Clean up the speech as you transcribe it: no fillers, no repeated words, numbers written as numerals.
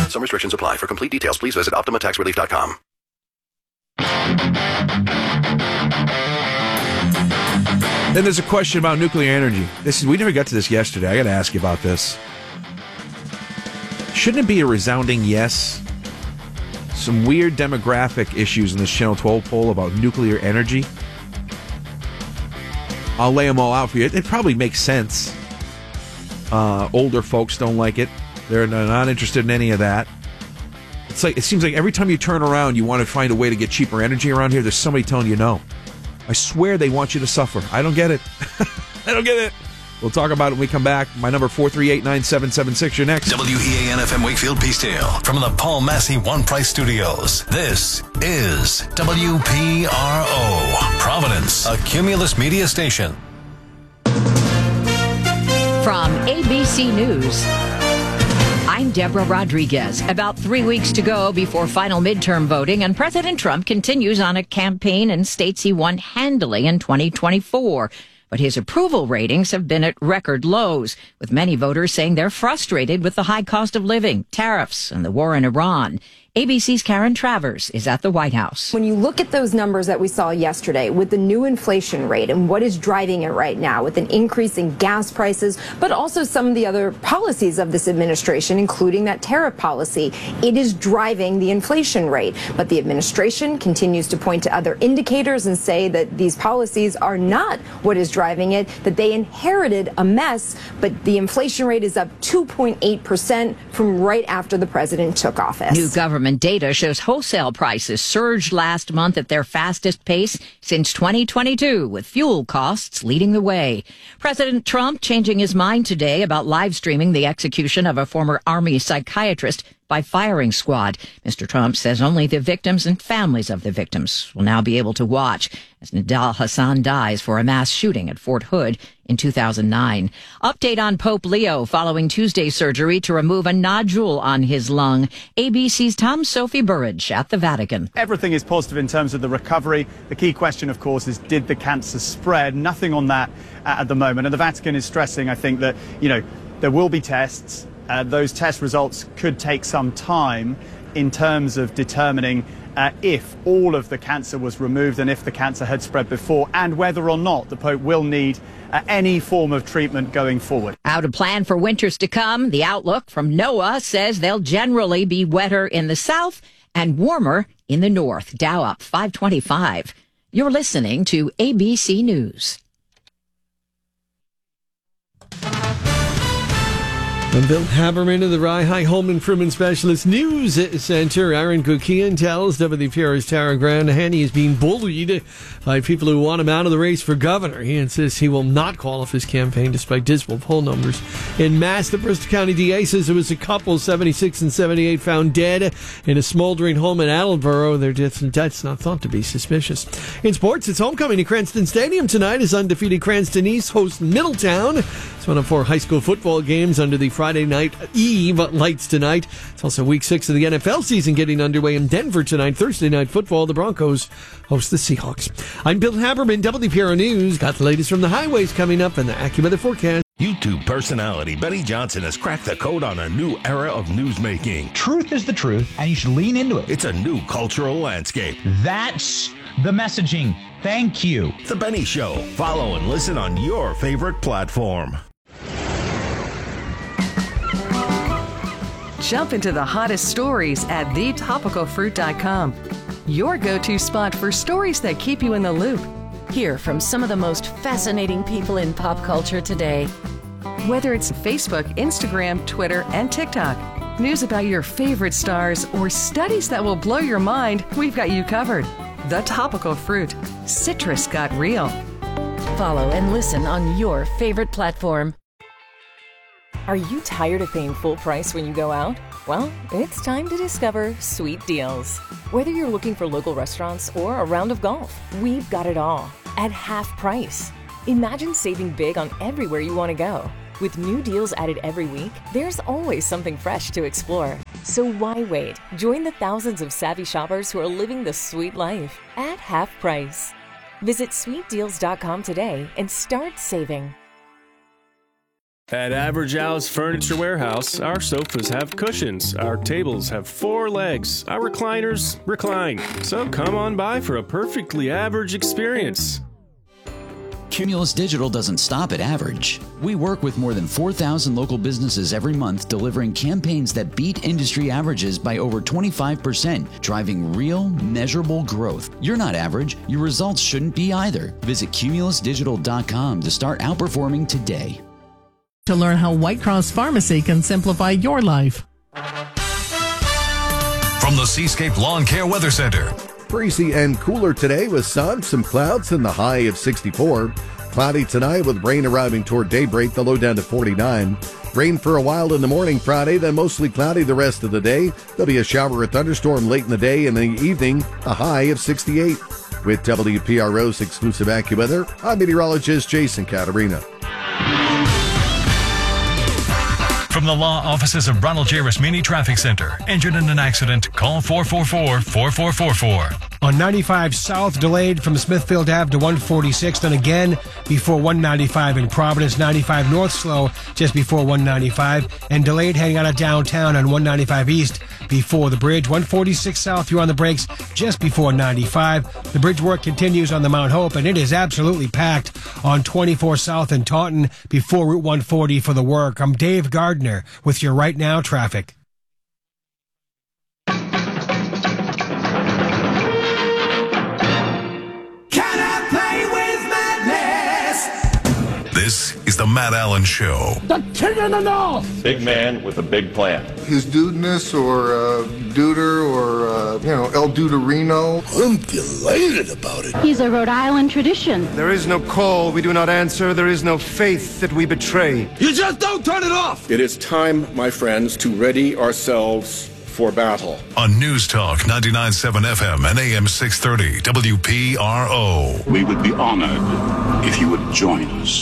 Some restrictions apply. For complete details, please visit OptimaTaxRelief.com. Then there's a question about nuclear energy. We never got to this yesterday. I got to ask you about this. Shouldn't it be a resounding yes? Some weird demographic issues in this Channel 12 poll about nuclear energy. I'll lay them all out for you. It probably makes sense. Older folks don't like it. They're not interested in any of that. It seems like every time you turn around, you want to find a way to get cheaper energy around here. There's somebody telling you no. I swear they want you to suffer. I don't get it. I don't get it. We'll talk about it when we come back. My number, 438-9776. You're next. WEAN-FM Wakefield Peacedale from the Paul Massey One Price Studios. This is WPRO, Providence, a Cumulus media station. From ABC News, I'm Deborah Rodriguez. About 3 weeks to go before final midterm voting, and President Trump continues on a campaign in states he won handily in 2024. But his approval ratings have been at record lows, with many voters saying they're frustrated with the high cost of living, tariffs, and the war in Iran. ABC's Karen Travers is at the White House. When you look at those numbers that we saw yesterday with the new inflation rate and what is driving it right now with an increase in gas prices, but also some of the other policies of this administration, including that tariff policy, it is driving the inflation rate. But the administration continues to point to other indicators and say that these policies are not what is driving it, that they inherited a mess, but the inflation rate is up 2.8% from right after the president took office. New government data shows wholesale prices surged last month at their fastest pace since 2022, with fuel costs leading the way. President Trump changing his mind today about live streaming the execution of a former Army psychiatrist by firing squad. Mr. Trump says only the victims and families of the victims will now be able to watch as Nidal Hassan dies for a mass shooting at Fort Hood in 2009. Update on Pope Leo following Tuesday's surgery to remove a nodule on his lung. ABC's Tom Sophie Burridge at the Vatican. Everything is positive in terms of the recovery. The key question, of course, is did the cancer spread? Nothing on that at the moment. And the Vatican is stressing, I think, that, there will be tests. Those test results could take some time in terms of determining if all of the cancer was removed and if the cancer had spread before, and whether or not the Pope will need any form of treatment going forward. How to plan for winters to come. The outlook from NOAA says they'll generally be wetter in the south and warmer in the north. Dow up 525. You're listening to ABC News. I'm Bill Haberman of the Rye Home Improvement Specialist News Center. Aaron Kukian tells WPR's Tara Granahan is being bullied by people who want him out of the race for governor. He insists he will not call off his campaign despite dismal poll numbers. In Mass, the Bristol County DA says there was a couple, 76 and 78, found dead in a smoldering home in Attleboro. Their death's not thought to be suspicious. In sports, it's homecoming at Cranston Stadium tonight as undefeated Cranston East hosts Middletown. It's one of 4 high school football games under the Friday night Eve lights tonight. It's also week 6 of the NFL season getting underway in Denver tonight. Thursday night football, the Broncos host the Seahawks. I'm Bill Haberman, WPRO News. Got the latest from the highways coming up and the AccuWeather forecast. YouTube personality Benny Johnson has cracked the code on a new era of newsmaking. Truth is the truth, and you should lean into it. It's a new cultural landscape. That's the messaging. Thank you. The Benny Show. Follow and listen on your favorite platform. Jump into the hottest stories at thetopicalfruit.com. Your go-to spot for stories that keep you in the loop. Hear from some of the most fascinating people in pop culture today. Whether it's Facebook, Instagram, Twitter, and TikTok, news about your favorite stars, or studies that will blow your mind, we've got you covered. The Topical Fruit. Citrus got real. Follow and listen on your favorite platform. Are you tired of paying full price when you go out? Well, it's time to discover Sweet Deals. Whether you're looking for local restaurants or a round of golf, we've got it all at half price. Imagine saving big on everywhere you want to go. With new deals added every week, there's always something fresh to explore. So why wait? Join the thousands of savvy shoppers who are living the sweet life at half price. Visit sweetdeals.com today and start saving. At Average Al's Furniture Warehouse, our sofas have cushions, our tables have 4 legs, our recliners recline. So come on by for a perfectly average experience. Cumulus Digital doesn't stop at average. We work with more than 4,000 local businesses every month, delivering campaigns that beat industry averages by over 25%, driving real, measurable growth. You're not average. Your results shouldn't be either. Visit cumulusdigital.com to start outperforming today. To learn how White Cross Pharmacy can simplify your life. From the Seascape Lawn Care Weather Center. Breezy and cooler today with sun, some clouds, and the high of 64. Cloudy tonight with rain arriving toward daybreak, the low down to 49. Rain for a while in the morning Friday, then mostly cloudy the rest of the day. There'll be a shower or thunderstorm late in the day, and in the evening, a high of 68. With WPRO's exclusive AccuWeather, I'm meteorologist Jason Caterina. From the law offices of Ronald J. Rasmini Traffic Center. Injured in an accident? Call 444-4444. On 95 South, delayed from Smithfield Ave to 146, then again before 195 in Providence. 95 North slow just before 195, and delayed heading out of downtown on 195 East before the bridge. 146 South, you're on the brakes just before 95. The bridge work continues on the Mount Hope, and it is absolutely packed on 24 South in Taunton before Route 140 for the work. I'm Dave Gardner with your Right Now traffic. This is the Matt Allen Show. The king of the north! Big man with a big plan. His dudeness or Duder or, El Duderino. I'm delighted about it. He's a Rhode Island tradition. There is no call we do not answer. There is no faith that we betray. You just don't turn it off! It is time, my friends, to ready ourselves for battle. On News Talk 99.7 FM and AM 630 WPRO. We would be honored if you would join us.